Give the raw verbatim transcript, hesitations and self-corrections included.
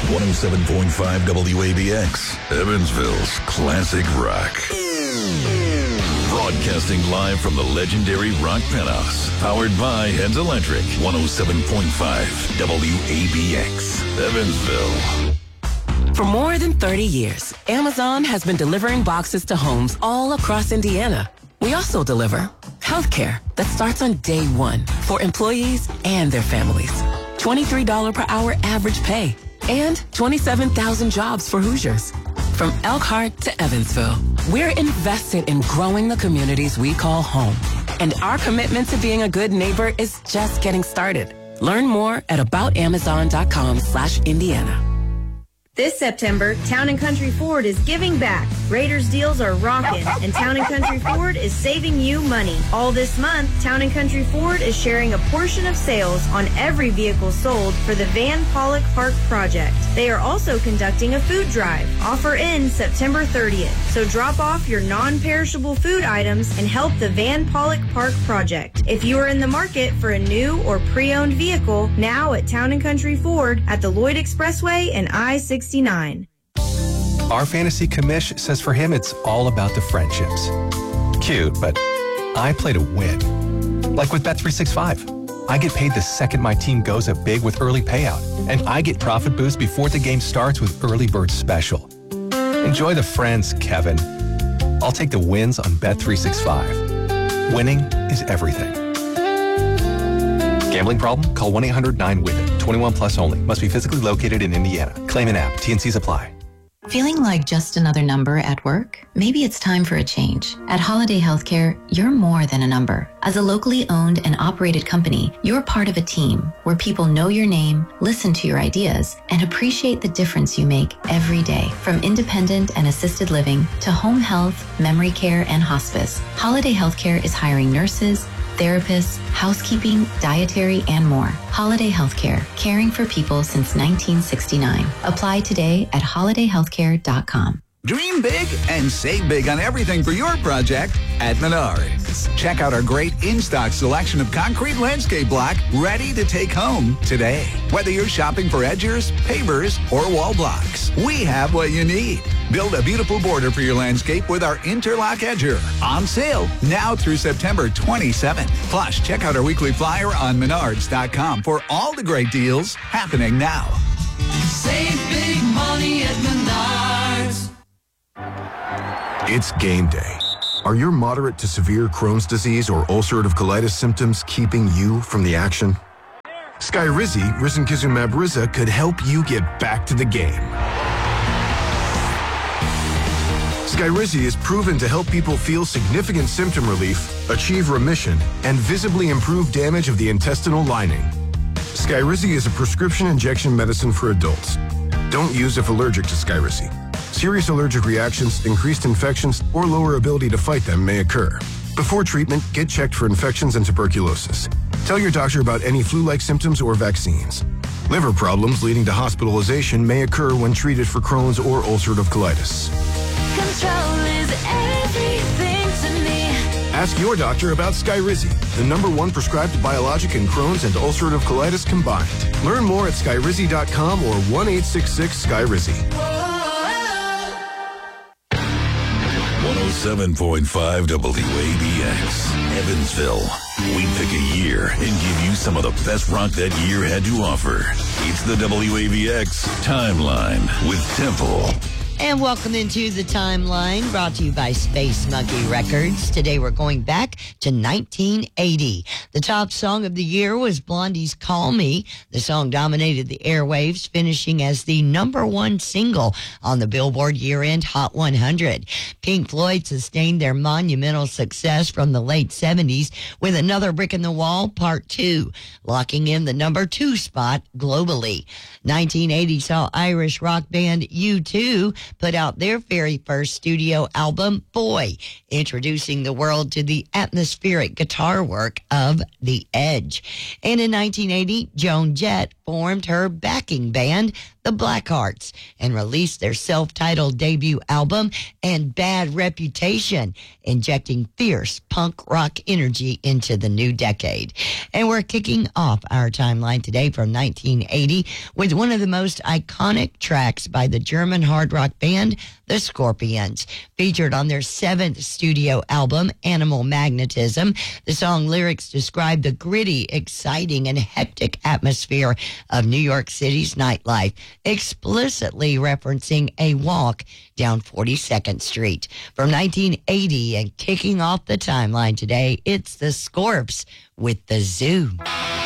one oh seven point five W A B X, Evansville's classic rock. Broadcasting live from the legendary Rock Penthouse. Powered by Heads Electric. one oh seven point five W A B X, Evansville. For more than thirty years, Amazon has been delivering boxes to homes all across Indiana. We also deliver healthcare that starts on day one for employees and their families. twenty-three dollars per hour average pay and twenty-seven thousand jobs for Hoosiers. From Elkhart to Evansville, we're invested in growing the communities we call home. And our commitment to being a good neighbor is just getting started. Learn more at aboutamazon.com slash Indiana. This September, Town and Country Ford is giving back. Raiders deals are rocking, and Town and Country Ford is saving you money. All this month, Town and Country Ford is sharing a portion of sales on every vehicle sold for the Van Pollock Park project. They are also conducting a food drive. Offer ends September thirtieth, so drop off your non-perishable food items and help the Van Pollock Park project. If you are in the market for a new or pre-owned vehicle, now at Town and Country Ford at the Lloyd Expressway and I sixty-nine. Our fantasy commish says for him it's all about the friendships. Cute, but I play to win. Like with Bet three sixty-five. I get paid the second my team goes up big with early payout, and I get profit boost before the game starts with Early Bird Special. Enjoy the friends, Kevin. I'll take the wins on Bet three sixty-five. Winning is everything. Gambling problem? Call one eight hundred nine with it. twenty-one plus only. Must be physically located in Indiana. Claim an app. T N Cs apply. Feeling like just another number at work? Maybe it's time for a change. At Holiday Healthcare, you're more than a number. As a locally owned and operated company, you're part of a team where people know your name, listen to your ideas, and appreciate the difference you make every day. From independent and assisted living to home health, memory care, and hospice, Holiday Healthcare is hiring nurses, therapists, housekeeping, dietary, and more. Holiday Healthcare, caring for people since nineteen sixty-nine. Apply today at holiday healthcare dot com. Dream big and save big on everything for your project at Menards. Check out our great in-stock selection of concrete landscape block ready to take home today. Whether you're shopping for edgers, pavers, or wall blocks, we have what you need. Build a beautiful border for your landscape with our Interlock Edger. On sale now through September twenty-seventh. Plus, check out our weekly flyer on menards dot com for all the great deals happening now. Save big money at Menards. It's game day. Are your moderate to severe Crohn's disease or ulcerative colitis symptoms keeping you from the action? Skyrizi, risankizumab Riza, could help you get back to the game. Skyrizi is proven to help people feel significant symptom relief, achieve remission, and visibly improve damage of the intestinal lining. Skyrizi is a prescription injection medicine for adults. Don't use if allergic to Skyrizi. Serious allergic reactions, increased infections, or lower ability to fight them may occur. Before treatment, get checked for infections and tuberculosis. Tell your doctor about any flu-like symptoms or vaccines. Liver problems leading to hospitalization may occur when treated for Crohn's or ulcerative colitis. Control is everything to me. Ask your doctor about Skyrizi, the number one prescribed biologic in Crohn's and ulcerative colitis combined. Learn more at skyrizi dot com or one eight six six Skyrizi. one oh seven point five W A B X, Evansville. We pick a year and give you some of the best rock that year had to offer. It's the W A B X Timeline with Temple. And welcome into the Timeline, brought to you by Space Monkey Records. Today we're going back to nineteen eighty. The top song of the year was Blondie's Call Me. The song dominated the airwaves, finishing as the number one single on the Billboard year-end Hot one hundred. Pink Floyd sustained their monumental success from the late seventies with Another Brick in the Wall, Part two, locking in the number two spot globally. nineteen eighty saw Irish rock band U two put out their very first studio album, Boy, introducing the world to the atmospheric guitar work of The Edge. And in nineteen eighty, Joan Jett formed her backing band, the Blackhearts, and released their self-titled debut album and Bad Reputation, injecting fierce punk rock energy into the new decade. And we're kicking off our timeline today from nineteen eighty with one of the most iconic tracks by the German hard rock band, the Scorpions, featured on their seventh studio album, Animal Magnetism. The song lyrics describe the gritty, exciting, and hectic atmosphere of New York City's nightlife, explicitly referencing a walk down forty-second Street. From nineteen eighty and kicking off the timeline today, it's the Scorps with The Zoo.